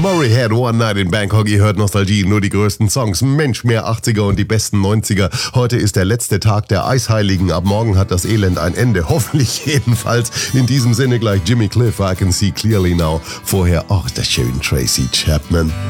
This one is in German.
Murray had One Night in Bangkok. Ihr hört Nostalgie, nur die größten Songs. Mensch, mehr 80er und die besten 90er. Heute ist der letzte Tag der Eisheiligen. Ab morgen hat das Elend ein Ende. Hoffentlich jedenfalls. In diesem Sinne gleich Jimmy Cliff, I Can See Clearly Now. Vorher, das schön Tracy Chapman.